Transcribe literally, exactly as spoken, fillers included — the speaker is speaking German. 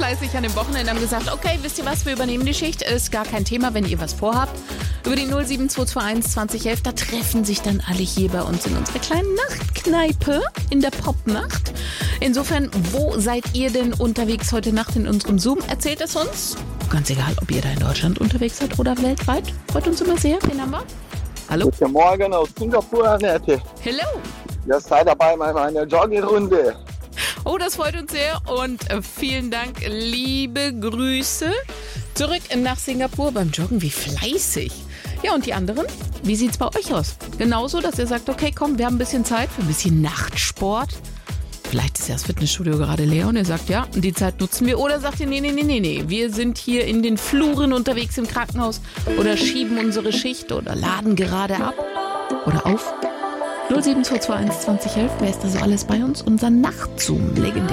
fleißig an dem Wochenende, haben gesagt, okay, wisst ihr was, wir übernehmen die Schicht, ist gar kein Thema, wenn ihr was vorhabt. Über die null sieben zwei zwei eins zwanzig elf, da treffen sich dann alle hier bei uns in unserer kleinen Nachtkneipe in der Popnacht. Insofern, wo seid ihr denn unterwegs heute Nacht in unserem Zoom? Erzählt es uns. Ganz egal, ob ihr da in Deutschland unterwegs seid oder weltweit. Freut uns immer sehr. Wen haben wir? Hallo? Guten Morgen aus Singapur, Annette. Hello. Ja, sei dabei bei meiner Joggingrunde. Oh, das freut uns sehr und äh, vielen Dank, liebe Grüße. Zurück nach Singapur beim Joggen, wie fleißig. Ja, und die anderen? Wie sieht's bei euch aus? Genauso, dass ihr sagt, okay, komm, wir haben ein bisschen Zeit für ein bisschen Nachtsport. Vielleicht ist ja das Fitnessstudio gerade leer und ihr sagt, ja, die Zeit nutzen wir. Oder sagt ihr, nee, nee, nee, nee, nee, wir sind hier in den Fluren unterwegs im Krankenhaus oder schieben unsere Schicht oder laden gerade ab oder auf. null sieben zwei zwei eins zwanzig elf, wer ist da so alles bei uns? Unser Nachtzoom, legendär.